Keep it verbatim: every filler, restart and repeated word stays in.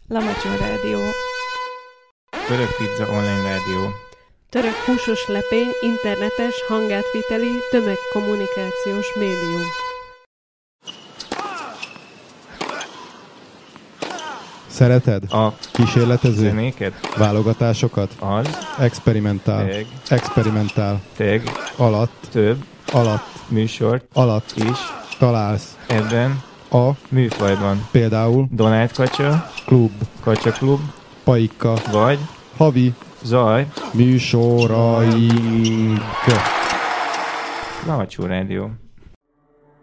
Lamacsó Rádió. Török Pizza Online Rádió. Török húsos lepény, internetes, hangátviteli, tömegkommunikációs médium. Szereted? A kísérletező zenéket? Válogatásokat? Az. Experimentál. Teg. Experimentál. Teg. Alatt. Több. Alatt. Műsort. Alatt. Is. Találsz. Ebben. A. Műfajban. Például. Donát Kacsa. Klub. Kacsa Klub. Paika. Vagy. Havi. Zaj. Műsoraink. Lamacsó Rádió.